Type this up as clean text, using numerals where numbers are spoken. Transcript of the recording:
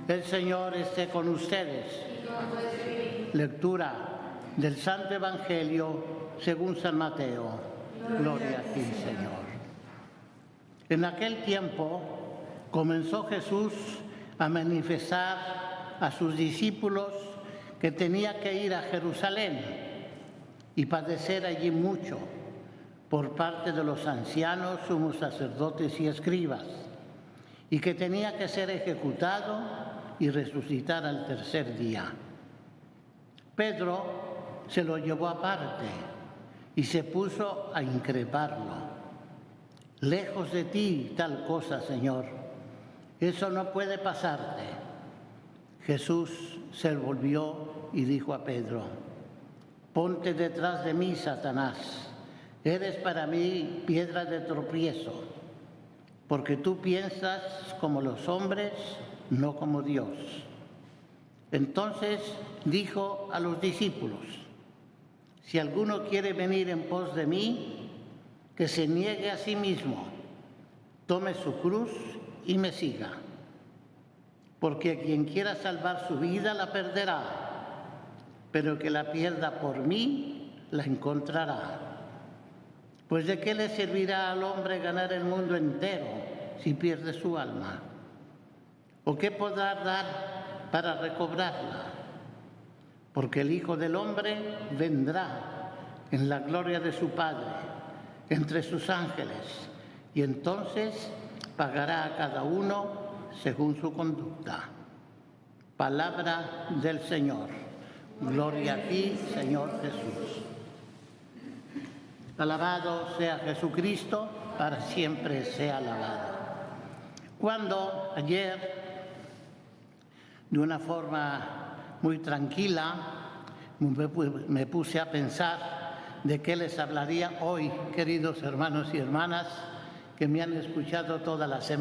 El Señor esté con ustedes. Lectura del Santo Evangelio según San Mateo. Gloria a ti, Señor. En aquel tiempo comenzó Jesús a manifestar a sus discípulos que tenía que ir a Jerusalén y padecer allí mucho por parte de los ancianos, sumos sacerdotes y escribas, y que tenía que ser ejecutado y resucitar al tercer día. Pedro se lo llevó aparte y se puso a increparlo. Lejos de ti tal cosa, Señor, eso no puede pasarte. Jesús se volvió y dijo a Pedro: ponte detrás de mí, Satanás, eres para mí piedra de tropiezo, porque tú piensas como los hombres, no como Dios. Entonces dijo a los discípulos: si alguno quiere venir en pos de mí, que se niegue a sí mismo, tome su cruz y me siga. Porque quien quiera salvar su vida la perderá, pero que la pierda por mí la encontrará. Pues ¿de qué le servirá al hombre ganar el mundo entero si pierde su alma? ¿O qué podrá dar para recobrarla? Porque el Hijo del Hombre vendrá en la gloria de su Padre, entre sus ángeles, y entonces pagará a cada uno según su conducta. Palabra del Señor. Gloria a ti, Señor Jesús. Alabado sea Jesucristo, para siempre sea alabado. Cuando ayer, de una forma muy tranquila, me puse a pensar de qué les hablaría hoy, queridos hermanos y hermanas, que me han escuchado toda la semana.